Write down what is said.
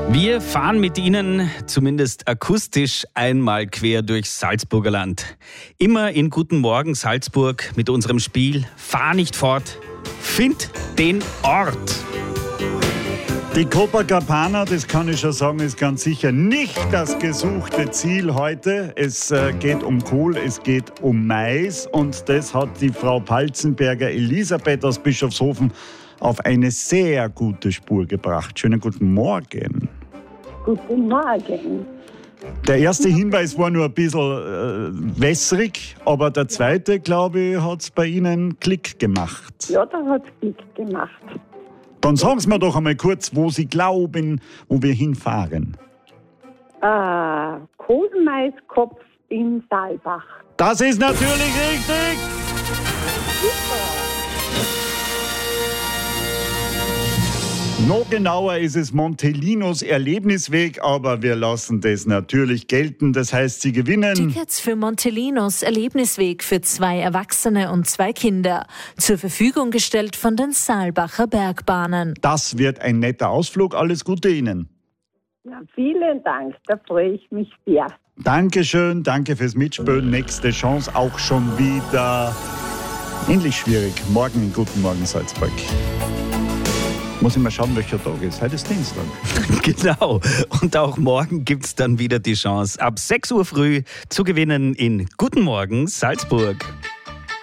Wir fahren mit Ihnen, zumindest akustisch, einmal quer durchs Salzburger Land. Immer in Guten Morgen Salzburg mit unserem Spiel Fahr nicht fort, find den Ort. Die Copacabana, das kann ich schon sagen, ist ganz sicher nicht das gesuchte Ziel heute. Es geht um Kohl, es geht um Mais und das hat die Frau Palzenberger Elisabeth aus Bischofshofen auf eine sehr gute Spur gebracht. Schönen guten Morgen. Guten Morgen. Der erste Hinweis war nur ein bisschen wässrig, aber der zweite, glaube ich, hat es bei Ihnen Klick gemacht. Ja, da hat es Klick gemacht. Dann sagen Sie mir doch einmal kurz, wo Sie glauben, wo wir hinfahren. Kohlmaiskopf in Saalbach. Das ist natürlich richtig! Noch genauer ist es Montelinos Erlebnisweg, aber wir lassen das natürlich gelten. Das heißt, Sie gewinnen Tickets für Montelinos Erlebnisweg für 2 Erwachsene und 2 Kinder. Zur Verfügung gestellt von den Saalbacher Bergbahnen. Das wird ein netter Ausflug. Alles Gute Ihnen. Ja, vielen Dank, da freue ich mich sehr. Dankeschön, danke fürs Mitspielen. Nächste Chance auch schon wieder ähnlich schwierig. Morgen in Guten Morgen Salzburg. Muss ich mal schauen, welcher Tag ist. Heute ist Dienstag. Genau. Und auch morgen gibt es dann wieder die Chance, ab 6 Uhr früh zu gewinnen in Guten Morgen Salzburg.